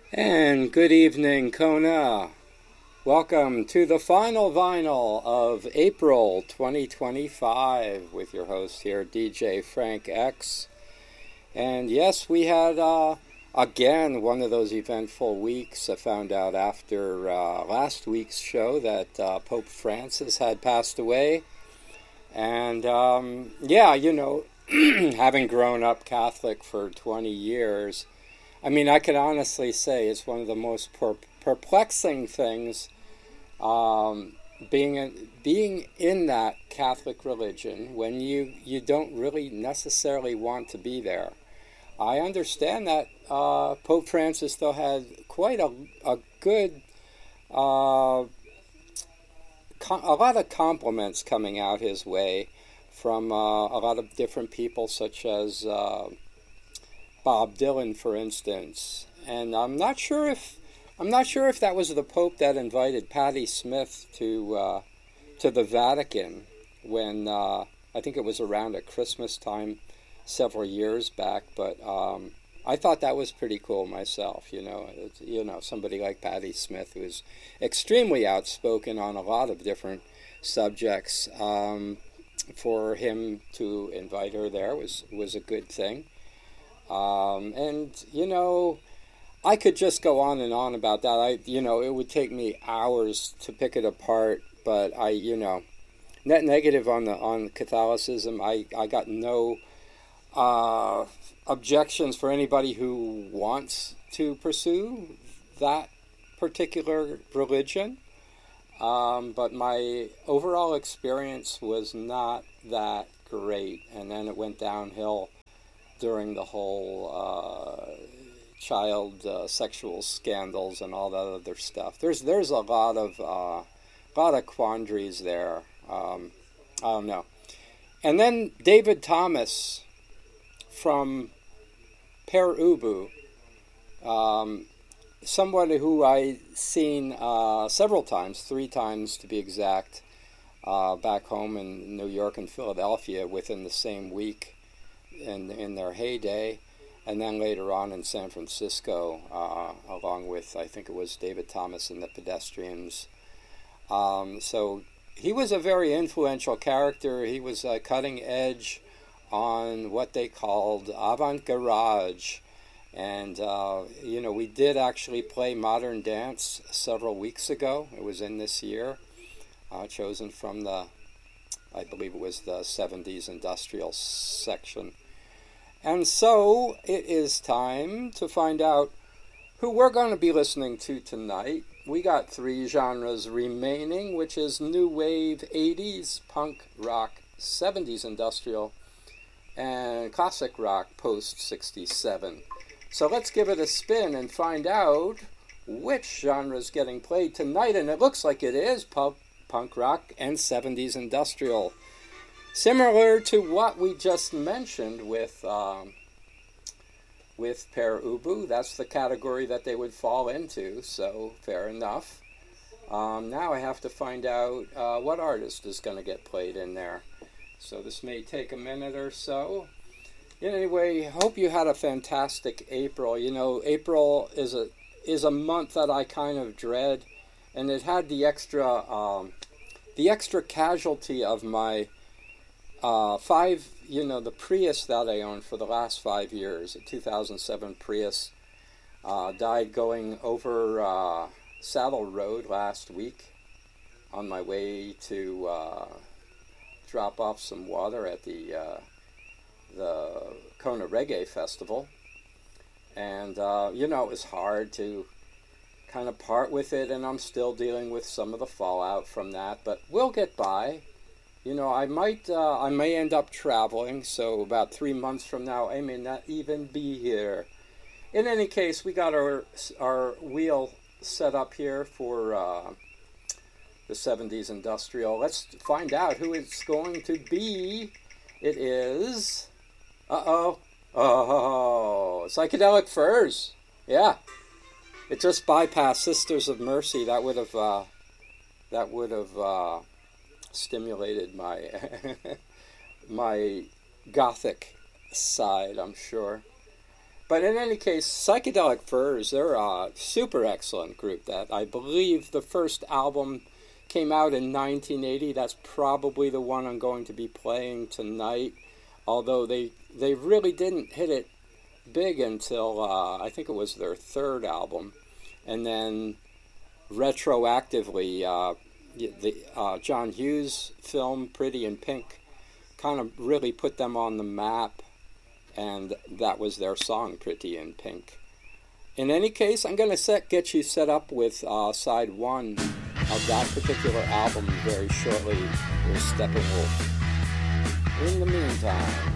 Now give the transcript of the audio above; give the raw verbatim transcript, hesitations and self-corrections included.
And good evening, Kona. Welcome to the final vinyl of April twenty twenty-five with your host here, D J Frank X. And yes, we had uh, again one of those eventful weeks. I found out after uh, last week's show that uh, Pope Francis had passed away. And um, yeah, you know, having grown up Catholic for twenty years, I mean, I can honestly say it's one of the most per- perplexing things um, being in, being in that Catholic religion when you, you don't really necessarily want to be there. I understand that uh, Pope Francis, though, had quite a, a good, uh, com- a lot of compliments coming out his way from uh, a lot of different people, such as uh, Bob Dylan, for instance. And I'm not sure if I'm not sure if that was the Pope that invited Patti Smith to uh, to the Vatican when uh, I think it was around at Christmas time several years back. But um, I thought that was pretty cool myself. You know, it's, you know, somebody like Patti Smith who is extremely outspoken on a lot of different subjects. Um, for him to invite her there was was a good thing. Um, and you know, I could just go on and on about that. I, you know, it would take me hours to pick it apart. But I, you know, net negative on the on Catholicism. I, I got no uh, objections for anybody who wants to pursue that particular religion. Um, but my overall experience was not that great, and then it went downhill during the whole uh, child uh, sexual scandals and all that other stuff. There's there's a lot of uh, lot of quandaries there. Um, I don't know. And then David Thomas from Pere Ubu, um, somebody who I seen uh, several times, three times to be exact, uh, back home in New York and Philadelphia within the same week in in their heyday, and then later on in San Francisco, uh, along with I think it was David Thomas and the Pedestrians. Um, so he was a very influential character. He was uh, cutting edge on what they called avant-garage. And, uh, you know, we did actually play Modern Dance several weeks ago. It was in this year, uh, chosen from the, I believe it was the seventies industrial section. And so it is time to find out who we're going to be listening to tonight. We got three genres remaining, which is new wave eighties, punk rock seventies industrial, and classic rock post sixty-seven. So let's give it a spin and find out which genre is getting played tonight. And it looks like it is punk, punk rock and seventies industrial. Similar to what we just mentioned with um, with Pere Ubu, that's the category that they would fall into, so fair enough. Um, now I have to find out uh, what artist is going to get played in there. So this may take a minute or so. Anyway, hope you had a fantastic April. You know, April is a is a month that I kind of dread, and it had the extra um, the extra casualty of my uh, five. You know, the Prius that I owned for the last five years, a two thousand seven Prius, uh, died going over uh, Saddle Road last week on my way to uh, drop off some water at the. Uh, the Kona Reggae Festival, and uh, you know, it was hard to kind of part with it, and I'm still dealing with some of the fallout from that, but we'll get by. You know, I might uh, I may end up traveling, so about three months from now I may not even be here. In any case, we got our our wheel set up here for uh, the seventies industrial. Let's find out who it's going to be. It is Uh-oh. Oh, Psychedelic Furs. Yeah. It just bypassed Sisters of Mercy. That would have uh, that would have uh, stimulated my my gothic side, I'm sure. But in any case, Psychedelic Furs, they're a super excellent group. That I believe the first album came out in nineteen eighty. That's probably the one I'm going to be playing tonight. Although they they really didn't hit it big until uh, I think it was their third album, and then retroactively, uh, the uh, John Hughes film Pretty in Pink kind of really put them on the map. And that was their song, Pretty in Pink. In any case, I'm going to set, get you set up with uh, side one of that particular album very shortly with Steppenwolf. In the meantime...